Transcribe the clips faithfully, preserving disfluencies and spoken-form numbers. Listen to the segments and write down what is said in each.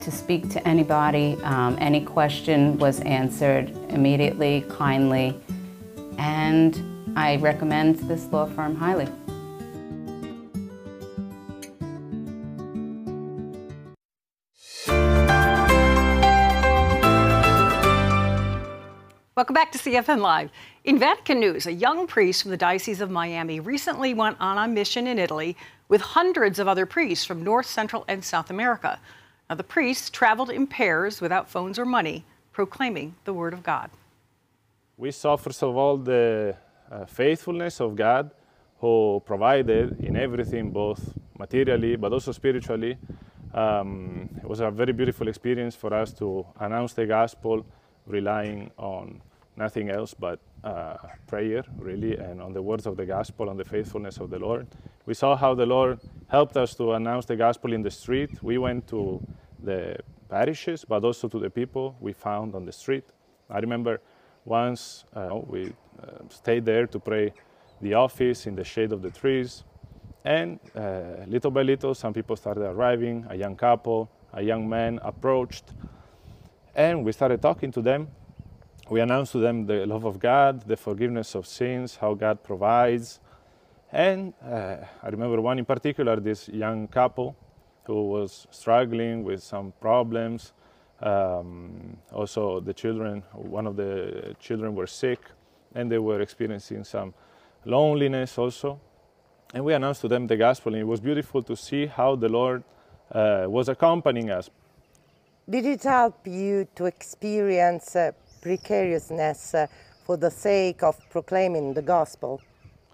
To speak to anybody, um, any question was answered immediately, kindly, and I recommend this law firm highly. Welcome back to C F N Live. In Vatican news, a young priest from the Diocese of Miami recently went on a mission in Italy with hundreds of other priests from North, Central, and South America. Now, the priests traveled in pairs without phones or money, proclaiming the Word of God. We saw, first of all, the uh, faithfulness of God, who provided in everything, both materially but also spiritually. Um, it was a very beautiful experience for us to announce the gospel, relying on nothing else but uh, prayer, really, and on the words of the gospel, on the faithfulness of the Lord. We saw how the Lord helped us to announce the gospel in the street. We went to the parishes, but also to the people we found on the street. I remember once uh, we uh, stayed there to pray the office in the shade of the trees, and uh, little by little, some people started arriving, a young couple, a young man approached, and we started talking to them. We announced to them the love of God, the forgiveness of sins, how God provides. And uh, I remember one in particular, this young couple who was struggling with some problems. Um, also the children, one of the children were sick, and they were experiencing some loneliness also. And we announced to them the gospel, and it was beautiful to see how the Lord uh, was accompanying us. Did it help you to experience uh, precariousness uh, for the sake of proclaiming the gospel?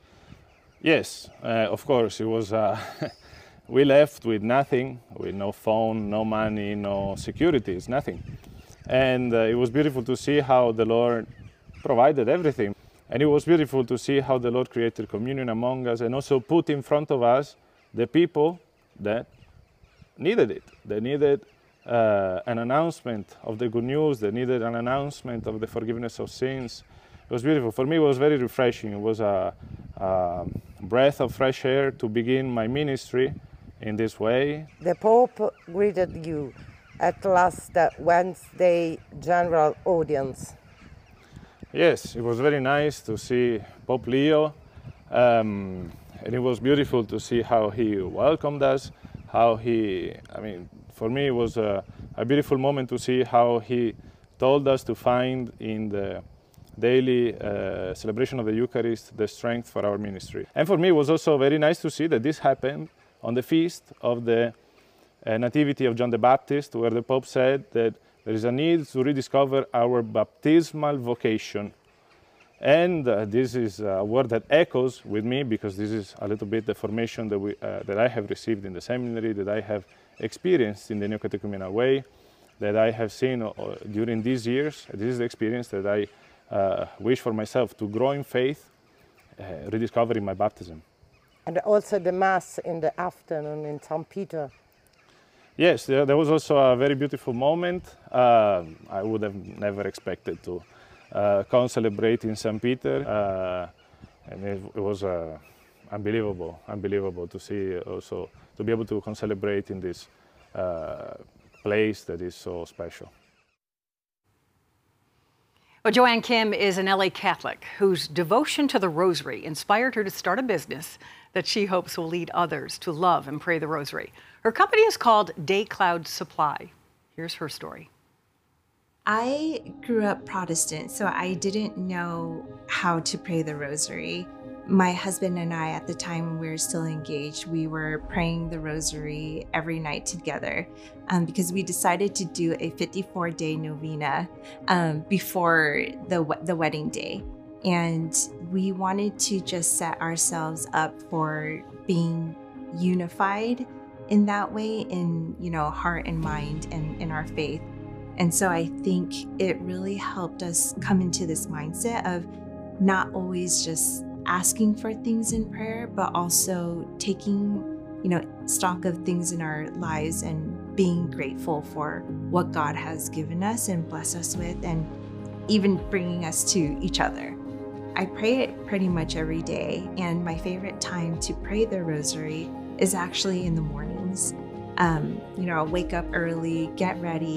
Yes, uh, of course. It was. Uh, we left with nothing, with no phone, no money, no securities, nothing. And uh, it was beautiful to see how the Lord provided everything. And it was beautiful to see how the Lord created communion among us and also put in front of us the people that needed it. They needed uh, an announcement of the good news. They needed an announcement of the forgiveness of sins. It was beautiful. For me, it was very refreshing. It was a, a breath of fresh air to begin my ministry in this way. The Pope greeted you at last uh, Wednesday general audience. Yes, it was very nice to see Pope Leo, um, and it was beautiful to see how he welcomed us, how he, I mean, for me it was a, a beautiful moment to see how he told us to find in the daily uh, celebration of the Eucharist the strength for our ministry. And for me it was also very nice to see that this happened on the feast of the uh, Nativity of John the Baptist, where the Pope said that there is a need to rediscover our baptismal vocation. And uh, this is a word that echoes with me, because this is a little bit the formation that, we, uh, that I have received in the seminary, that I have experienced in the Neocatechumenal way, that I have seen uh, during these years. This is the experience that I uh, wish for myself, to grow in faith, uh, rediscovering my baptism. And also the Mass in the afternoon in Saint Peter. Yes, there, there was also a very beautiful moment. Uh, I would have never expected to uh, concelebrate in Saint Peter, uh, and it, it was uh, unbelievable, unbelievable to see also, to be able to concelebrate in this uh, place that is so special. Well, Joanne Kim is an L A Catholic whose devotion to the Rosary inspired her to start a business that she hopes will lead others to love and pray the Rosary. Her company is called Day Cloud Supply. Here's her story. I grew up Protestant, so I didn't know how to pray the Rosary. My husband and I, at the time when we were still engaged, we were praying the Rosary every night together um, because we decided to do a fifty-four day novena um, before the, the wedding day. And we wanted to just set ourselves up for being unified in that way, in, you know, heart and mind and in our faith. And so I think it really helped us come into this mindset of not always just asking for things in prayer, but also taking, you know, stock of things in our lives and being grateful for what God has given us and blessed us with, and even bringing us to each other. I pray it pretty much every day, and my favorite time to pray the Rosary is actually in the mornings. Um, you know, I'll wake up early, get ready,